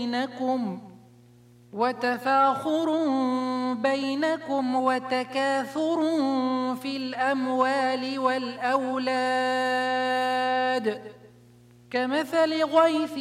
بينكم وتفاخر بينكم وتكاثر في الأموال والأولاد كمثل غيث